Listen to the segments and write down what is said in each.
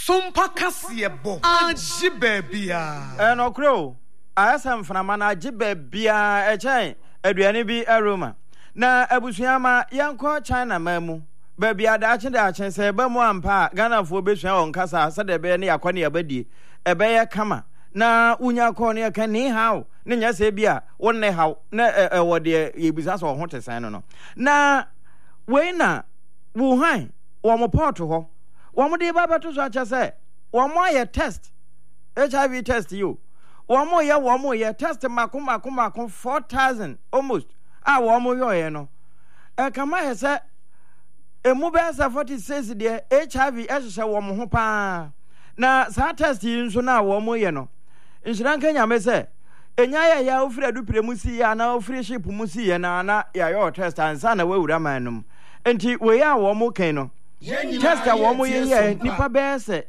Sompa kasiebo. Ajibe bia. No kro. Asam frama na ajibe bia echen aduane bi aroma. Na abusua yanko China mamu. Baby adache da achen se ba mu ampa Ghana fo besua on kasa se de be ne yakwane yabadie. Ebe ye kama. Na unya ko ne ka ni haw ne nya se bia wonne haw na wo de yebisa so ho tesan no. Na we na wo han wo mo port ho. Wo mo de baba to so acha se wo mo ye test HIV test you. Wo mo ye test mako 4000 almost. Wo mo yo no. Kama he se emu be sa 46 de HIV ehye wo mo ho pa. Na sa test yi nso na wo mo ye no. Nshira nka nyame se enya ya ofiri adupire musi ya na ofiri ship musi ya na ya yo test ansa na wawura manum. Enti we ya wo mo kan no. Test wo mo ye nipa be se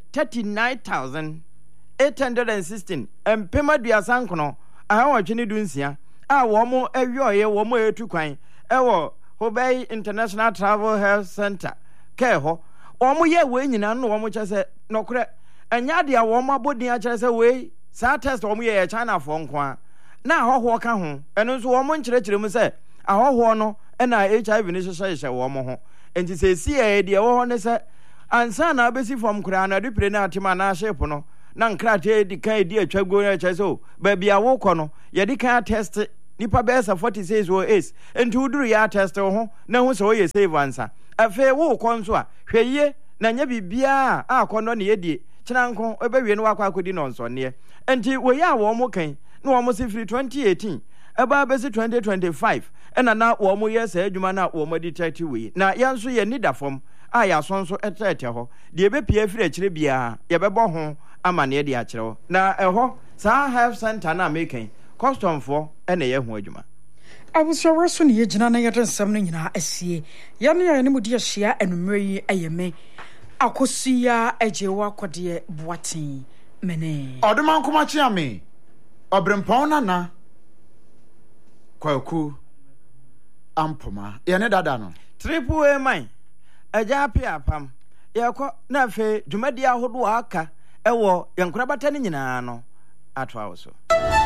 39,816 empema duasa nkono ahawatwe dunsia wo mo awoye wo mo etukwan ewo Hobey International Travel Health Center ke ho wo mo ye we nyina no wo mo chese nokre enya de wo mo abodin a chese we sa test wo mo ye China fo nko na ahoho ka ho eno nso wo mo nkyerɛkyerɛ mu se ahoho no na HIV ni hyehyɛ wo mo ho enti se si e de wo ho ne se ansa na abesi fom kura na de pire na atima na ship no na nkrate di kan di atwago na kyerɛ so ba bia wo kɔ no ye di kan test nipa besa 46 wo is enti uduru ya test ho na hu se wo ye save ansa afi wo kɔ nso a hweye na nya bibia a akɔ no ne ye die kyenanko ebewie no wakɔ akodi no nso ne enti wo ya wo mo kan na wo mo se free 2018 eba besi 2025 na wo mo ye sa adwuma na wo mo detect we na ya nso ye nida fom a ya so nso etete ho de ebepia free akire bia ye bebɔ ho amane de akire na ɛhɔ sa health center na making custom for na ye ho adwuma abusoro so ne ye gina na ye nsɛm no nyina asie ya ne mu de ahia enumere yi ayeme akosia ejewa akode boaten mene oduma nkoma chiame obrempon nana kwaku ampoma ye ne dada no triple A man aja pia pam ye ko na fe dwumadi ahodo aka ewo yankora bata ne nyina no atwa wo so